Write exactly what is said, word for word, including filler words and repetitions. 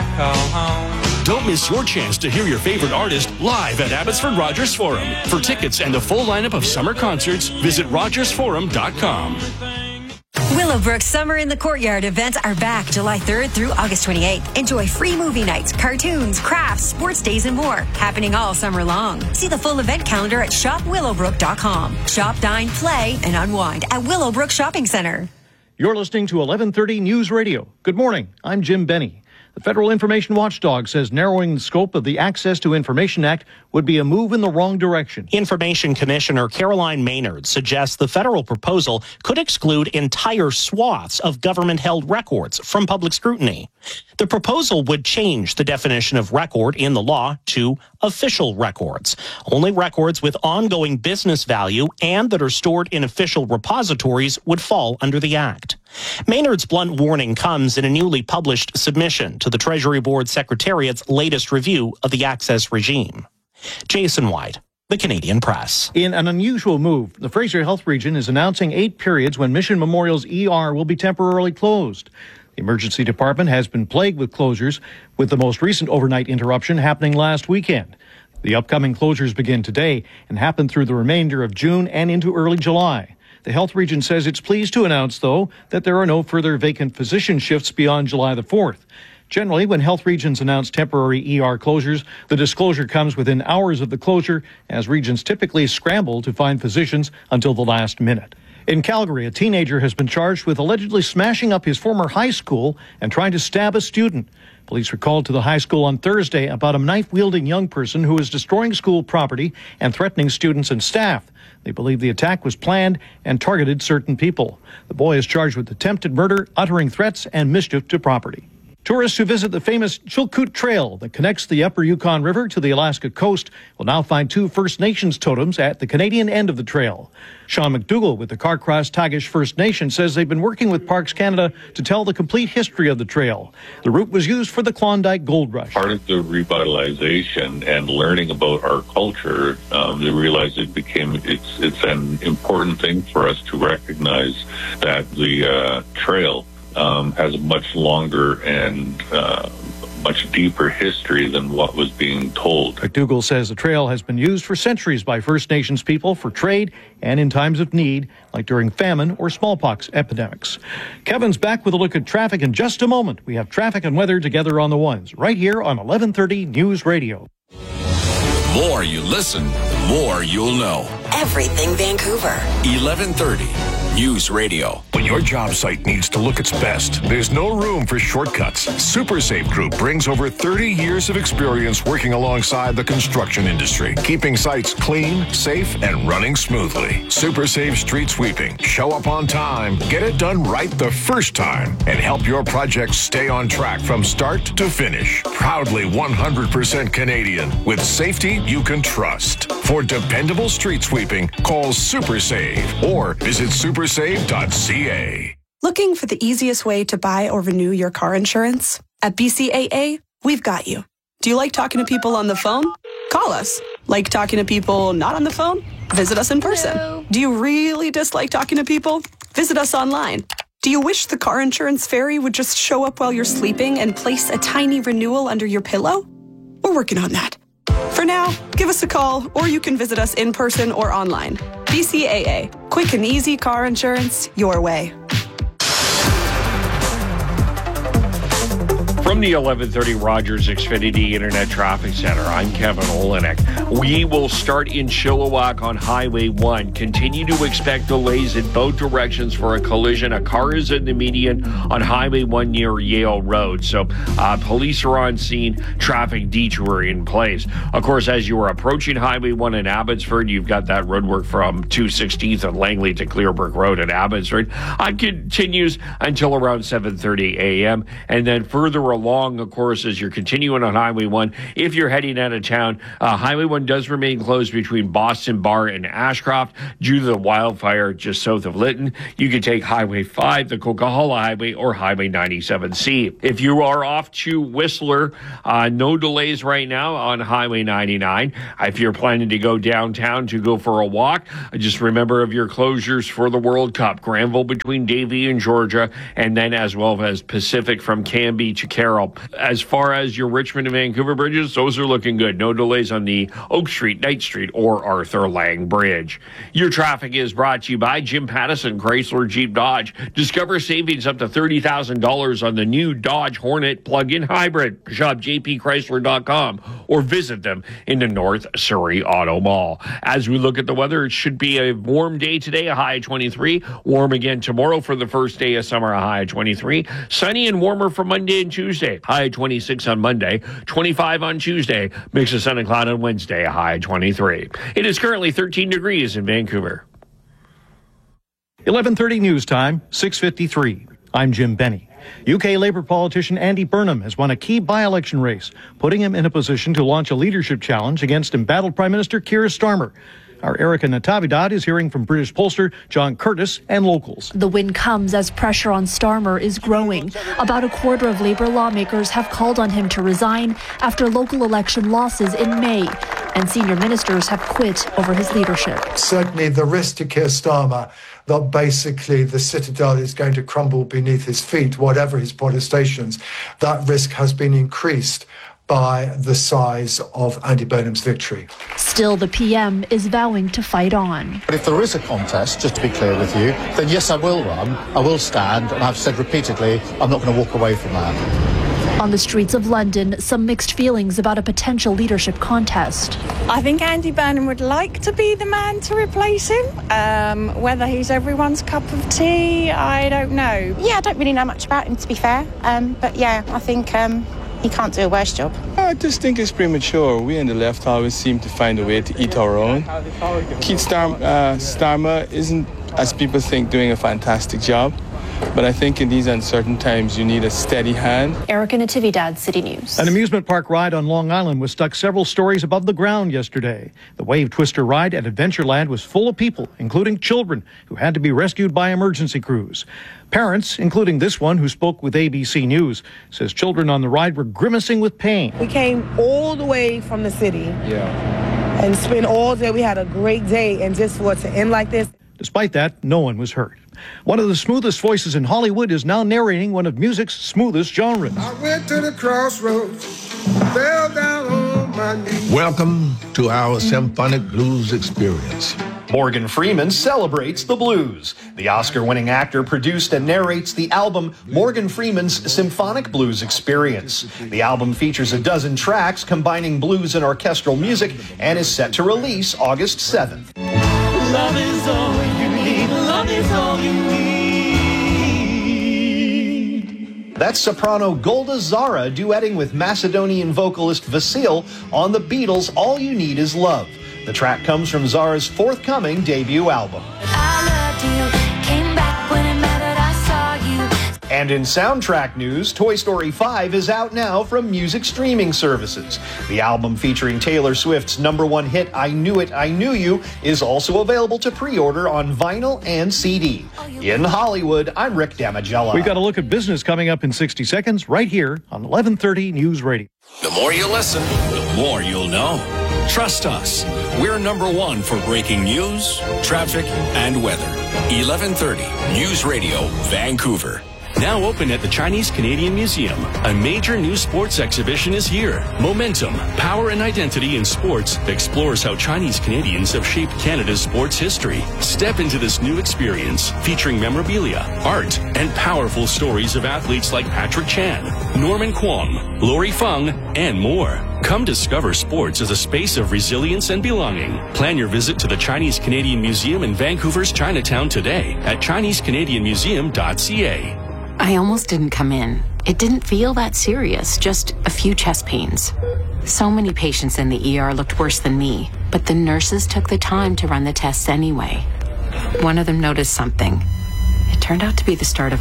I call home. Don't miss your chance to hear your favorite artist live at Abbotsford Rogers Forum. For tickets and a full lineup of summer concerts, visit rogers forum dot com. Willowbrook Summer in the Courtyard events are back July third through August twenty-eighth. Enjoy free movie nights, cartoons, crafts, sports days, and more. Happening all summer long. See the full event calendar at shop willowbrook dot com. Shop, dine, play, and unwind at Willowbrook Shopping Center. You're listening to eleven thirty News Radio. Good morning. I'm Jim Benny. The Federal Information Watchdog says narrowing the scope of the Access to Information Act would be a move in the wrong direction. Information Commissioner Caroline Maynard suggests the federal proposal could exclude entire swaths of government-held records from public scrutiny. The proposal would change the definition of record in the law to official records. Only records with ongoing business value and that are stored in official repositories would fall under the Act. Maynard's blunt warning comes in a newly published submission to the Treasury Board Secretariat's latest review of the access regime. Jason White, The Canadian Press. In an unusual move, the Fraser Health Region is announcing eight periods when Mission Memorial's E R will be temporarily closed. The emergency department has been plagued with closures, with the most recent overnight interruption happening last weekend. The upcoming closures begin today and happen through the remainder of June and into early July. The health region says it's pleased to announce, though, that there are no further vacant physician shifts beyond July the fourth. Generally, when health regions announce temporary E R closures, the disclosure comes within hours of the closure, as regions typically scramble to find physicians until the last minute. In Calgary, a teenager has been charged with allegedly smashing up his former high school and trying to stab a student. Police were called to the high school on Thursday about a knife-wielding young person who was destroying school property and threatening students and staff. They believe the attack was planned and targeted certain people. The boy is charged with attempted murder, uttering threats, and mischief to property. Tourists who visit the famous Chilkoot Trail that connects the upper Yukon River to the Alaska coast will now find two First Nations totems at the Canadian end of the trail. Sean McDougall with the Carcross Tagish First Nation says they've been working with Parks Canada to tell the complete history of the trail. The route was used for the Klondike Gold Rush. Part of the revitalization and learning about our culture, um, they realized it became, it's, it's an important thing for us to recognize that the uh, trail Um, has a much longer and uh, much deeper history than what was being told. McDougall says the trail has been used for centuries by First Nations people for trade and in times of need, like during famine or smallpox epidemics. Kevin's back with a look at traffic in just a moment. We have traffic and weather together on the ones, right here on eleven thirty News Radio. The more you listen, the more you'll know. Everything Vancouver. eleven thirty News Radio. When your job site needs to look its best, there's no room for shortcuts. SuperSafe Group brings over thirty years of experience working alongside the construction industry, keeping sites clean, safe, and running smoothly. SuperSafe Street Sweeping. Show up on time, get it done right the first time, and help your project stay on track from start to finish. Proudly one hundred percent Canadian, with safety you can trust. For dependable street sweeping, call SuperSave or visit super save dot c a. Looking for the easiest way to buy or renew your car insurance? At B C A A, we've got you. Do you like talking to people on the phone? Call us. Like talking to people not on the phone? Visit us in person. Hello. Do you really dislike talking to people? Visit us online. Do you wish the car insurance fairy would just show up while you're sleeping and place a tiny renewal under your pillow? We're working on that. For now, give us a call, or you can visit us in person or online. B C A A. Quick and easy car insurance your way. From the eleven thirty Rogers Xfinity Internet Traffic Center, I'm Kevin Olenek. We will start in Chilliwack on Highway one. Continue to expect delays in both directions for a collision. A car is in the median on Highway one near Yale Road. So uh, police are on scene, traffic detour in place. Of course, as you are approaching Highway one in Abbotsford, you've got that roadwork from two sixteenth and Langley to Clearbrook Road in Abbotsford. It continues until around seven thirty a.m. And then further along, of course, as you're continuing on Highway one, if you're heading out of town, uh, Highway one does remain closed between Boston Bar and Ashcroft due to the wildfire just south of Lytton. You can take Highway five, the Coquihalla Highway, or Highway ninety-seven C. If you are off to Whistler, uh, no delays right now on Highway ninety-nine. If you're planning to go downtown to go for a walk, just remember of your closures for the World Cup. Granville between Davie and Georgia, and then as well as Pacific from Canby to Carolina Carroll. As far as your Richmond and Vancouver bridges, those are looking good. No delays on the Oak Street, Knight Street, or Arthur Lang Bridge. Your traffic is brought to you by Jim Pattison, Chrysler Jeep Dodge. Discover savings up to thirty thousand dollars on the new Dodge Hornet plug-in hybrid. Shop j p chrysler dot com or visit them in the North Surrey Auto Mall. As we look at the weather, it should be a warm day today, a high of twenty-three. Warm again tomorrow for the first day of summer, a high of twenty-three. Sunny and warmer for Monday and Tuesday. High of twenty-six on Monday, twenty-five on Tuesday. Mix of sun and cloud on Wednesday, a high of twenty-three. It is currently thirteen degrees in Vancouver. eleven thirty news time, six fifty-three. I'm Jim Benny. U K Labour politician Andy Burnham has won a key by-election race, putting him in a position to launch a leadership challenge against embattled Prime Minister Keir Starmer. Our Erica Natividad is hearing from British pollster John Curtis and locals. The win comes as pressure on Starmer is growing. About a quarter of Labour lawmakers have called on him to resign after local election losses in May, and senior ministers have quit over his leadership. Certainly the risk to Keir Starmer that basically the citadel is going to crumble beneath his feet, whatever his protestations, that risk has been increased by the size of Andy Burnham's victory. Still, the P M is vowing to fight on. But if there is a contest, just to be clear with you, then yes, I will run, I will stand, and I've said repeatedly, I'm not going to walk away from that. On the streets of London, some mixed feelings about a potential leadership contest. I think Andy Burnham would like to be the man to replace him. Um, whether he's everyone's cup of tea, I don't know. Yeah, I don't really know much about him, to be fair. Um, but yeah, I think um, he can't do a worse job. I just think it's premature. We in the left always seem to find a way to eat our own. Keith Star- uh, Starmer isn't, as people think, doing a fantastic job. But I think in these uncertain times, you need a steady hand. Erica Natividad, City News. An amusement park ride on Long Island was stuck several stories above the ground yesterday. The Wave Twister ride at Adventureland was full of people, including children, who had to be rescued by emergency crews. Parents, including this one who spoke with A B C News, says children on the ride were grimacing with pain. We came all the way from the city yeah. and spent all day. We had a great day, and just for it to end like this. Despite that, no one was hurt. One of the smoothest voices in Hollywood is now narrating one of music's smoothest genres. I went to the crossroads, fell down on my knees. Welcome to our symphonic blues experience. Morgan Freeman celebrates the blues. The Oscar-winning actor produced and narrates the album Morgan Freeman's Symphonic Blues Experience. The album features a dozen tracks combining blues and orchestral music and is set to release August seventh. Love is all you need. Love is all you need. That's soprano Golda Zara duetting with Macedonian vocalist Vasil on the Beatles' All You Need Is Love. The track comes from Zara's forthcoming debut album. I loved you, came back when it mattered, I saw you. And in soundtrack news, Toy Story five is out now from music streaming services. The album featuring Taylor Swift's number one hit, I Knew It, I Knew You, is also available to pre-order on vinyl and C D. In Hollywood, I'm Rick Damigella. We've got a look at business coming up in sixty seconds right here on eleven thirty News Radio. The more you listen, the more you'll know. Trust us. We're number one for breaking news, traffic, and weather. eleven thirty News Radio, Vancouver. Now open at the Chinese Canadian Museum, a major new sports exhibition is here. Momentum, Power and Identity in Sports explores how Chinese Canadians have shaped Canada's sports history. Step into this new experience featuring memorabilia, art, and powerful stories of athletes like Patrick Chan, Norman Kwong, Lori Fung, and more. Come discover sports as a space of resilience and belonging. Plan your visit to the Chinese Canadian Museum in Vancouver's Chinatown today at chinese canadian museum dot c a. I almost didn't come in. It didn't feel that serious, just a few chest pains. So many patients in the E R looked worse than me, but the nurses took the time to run the tests anyway. One of them noticed something. It turned out to be the start of